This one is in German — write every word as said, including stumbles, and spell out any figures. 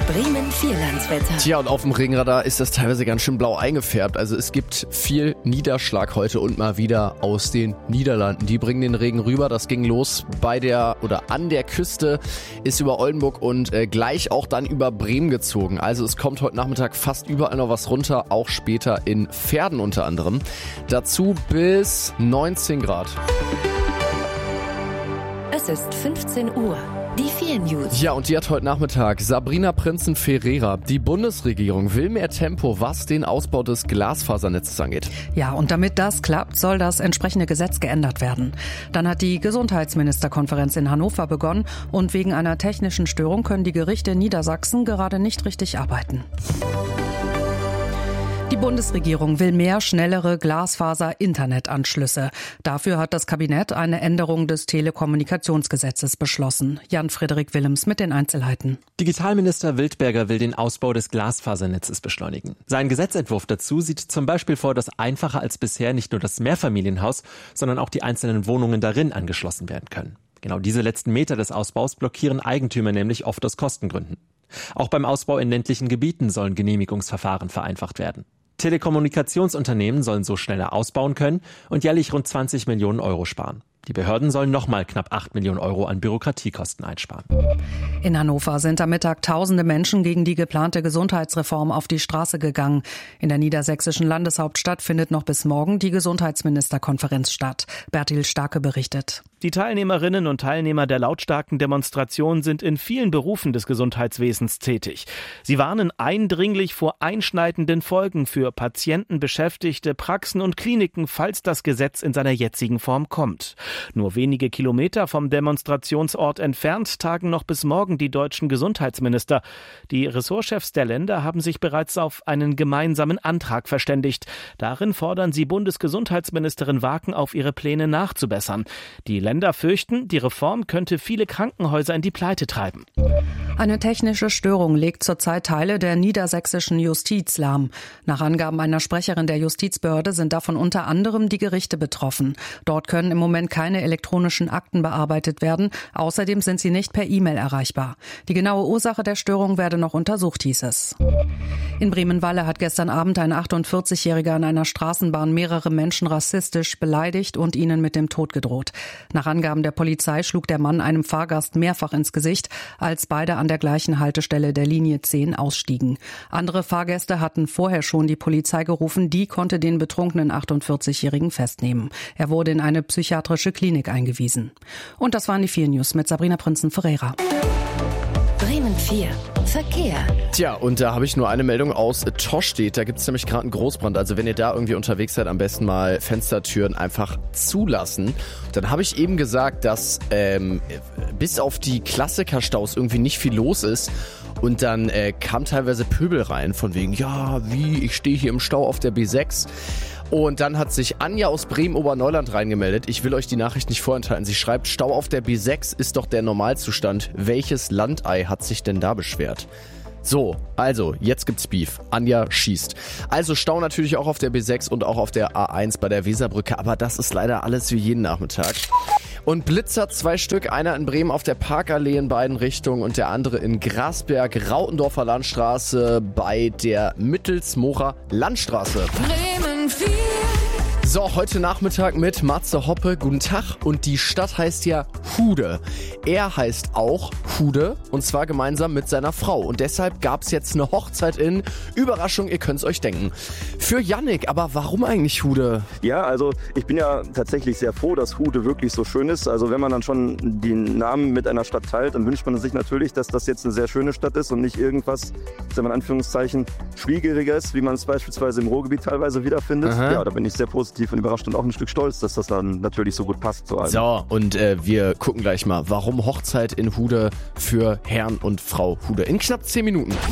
Bremen Vierlandswetter. Tja, und auf dem Regenradar ist das teilweise ganz schön blau eingefärbt. Also es gibt viel Niederschlag heute und mal wieder aus den Niederlanden. Die bringen den Regen rüber. Das ging los bei der oder an der Küste, ist über Oldenburg und äh, gleich auch dann über Bremen gezogen. Also es kommt heute Nachmittag fast überall noch was runter, auch später in Verden unter anderem. Dazu bis neunzehn Grad. Es ist fünfzehn Uhr. Die vier News. Ja, und die hat heute Nachmittag Sabrina Prinzen-Ferreira. Die Bundesregierung will mehr Tempo, was den Ausbau des Glasfasernetzes angeht. Ja, und damit das klappt, soll das entsprechende Gesetz geändert werden. Dann hat die Gesundheitsministerkonferenz in Hannover begonnen und wegen einer technischen Störung können die Gerichte in Niedersachsen gerade nicht richtig arbeiten. Die Bundesregierung will mehr schnellere Glasfaser-Internetanschlüsse. Dafür hat das Kabinett eine Änderung des Telekommunikationsgesetzes beschlossen. Jan-Frederik Willems mit den Einzelheiten. Digitalminister Wildberger will den Ausbau des Glasfasernetzes beschleunigen. Sein Gesetzentwurf dazu sieht zum Beispiel vor, dass einfacher als bisher nicht nur das Mehrfamilienhaus, sondern auch die einzelnen Wohnungen darin angeschlossen werden können. Genau diese letzten Meter des Ausbaus blockieren Eigentümer nämlich oft aus Kostengründen. Auch beim Ausbau in ländlichen Gebieten sollen Genehmigungsverfahren vereinfacht werden. Telekommunikationsunternehmen sollen so schneller ausbauen können und jährlich rund zwanzig Millionen Euro sparen. Die Behörden sollen nochmal knapp acht Millionen Euro an Bürokratiekosten einsparen. In Hannover sind am Mittag tausende Menschen gegen die geplante Gesundheitsreform auf die Straße gegangen. In der niedersächsischen Landeshauptstadt findet noch bis morgen die Gesundheitsministerkonferenz statt. Bertil Starke berichtet. Die Teilnehmerinnen und Teilnehmer der lautstarken Demonstration sind in vielen Berufen des Gesundheitswesens tätig. Sie warnen eindringlich vor einschneidenden Folgen für Patienten, Beschäftigte, Praxen und Kliniken, falls das Gesetz in seiner jetzigen Form kommt. Nur wenige Kilometer vom Demonstrationsort entfernt tagen noch bis morgen die deutschen Gesundheitsminister. Die Ressortchefs der Länder haben sich bereits auf einen gemeinsamen Antrag verständigt. Darin fordern sie Bundesgesundheitsministerin Waken auf, ihre Pläne nachzubessern. Die Länder fürchten, die Reform könnte viele Krankenhäuser in die Pleite treiben. Eine technische Störung legt zurzeit Teile der niedersächsischen Justiz lahm. Nach Angaben einer Sprecherin der Justizbehörde sind davon unter anderem die Gerichte betroffen. Dort können im Moment keine elektronischen Akten bearbeitet werden. Außerdem sind sie nicht per E-Mail erreichbar. Die genaue Ursache der Störung werde noch untersucht, hieß es. In Bremen-Walle hat gestern Abend ein achtundvierzigjähriger an einer Straßenbahn mehrere Menschen rassistisch beleidigt und ihnen mit dem Tod gedroht. Nach Angaben der Polizei schlug der Mann einem Fahrgast mehrfach ins Gesicht, als beide an der gleichen Haltestelle der Linie zehn ausstiegen. Andere Fahrgäste hatten vorher schon die Polizei gerufen, die konnte den betrunkenen achtundvierzigjährigen festnehmen. Er wurde in eine psychiatrische Klinik eingewiesen. Und das waren die vier News mit Sabrina Prinzen-Ferreira. Bremen vier. Verkehr. Tja, und da habe ich nur eine Meldung aus Toschstedt. Da gibt es nämlich gerade einen Großbrand. Also wenn ihr da irgendwie unterwegs seid, am besten mal Fenstertüren einfach zulassen. Dann habe ich eben gesagt, dass ähm, bis auf die Klassikerstaus irgendwie nicht viel los ist. Und dann äh, kam teilweise Pöbel rein von wegen, ja, wie, ich stehe hier im Stau auf der B sechs. Und dann hat sich Anja aus Bremen-Oberneuland reingemeldet. Ich will euch die Nachricht nicht vorenthalten. Sie schreibt, Stau auf der B sechs ist doch der Normalzustand. Welches Landei hat sich denn da beschwert? So, also, jetzt gibt's Beef. Anja schießt. Also Stau natürlich auch auf der B sechs und auch auf der A eins bei der Weserbrücke. Aber das ist leider alles wie jeden Nachmittag. Und Blitzer, zwei Stück, einer in Bremen auf der Parkallee in beiden Richtungen und der andere in Grasberg, Rautendorfer Landstraße bei der Mittelsmocher Landstraße. Bremen vier. So, heute Nachmittag mit Matze Hoppe. Guten Tag. Und die Stadt heißt ja Hude. Er heißt auch Hude und zwar gemeinsam mit seiner Frau. Und deshalb gab es jetzt eine Hochzeit in Überraschung, ihr könnt es euch denken. Für Yannick, aber warum eigentlich Hude? Ja, also ich bin ja tatsächlich sehr froh, dass Hude wirklich so schön ist. Also wenn man dann schon den Namen mit einer Stadt teilt, dann wünscht man sich natürlich, dass das jetzt eine sehr schöne Stadt ist und nicht irgendwas, sagen wir in Anführungszeichen, Schwierigeres, wie man es beispielsweise im Ruhrgebiet teilweise wiederfindet. Aha. Ja, da bin ich sehr positiv und überrascht und auch ein Stück stolz, dass das dann natürlich so gut passt zu allem. So, und äh, wir gucken gleich mal, warum Hochzeit in Hude für Herrn und Frau Hude in knapp zehn Minuten.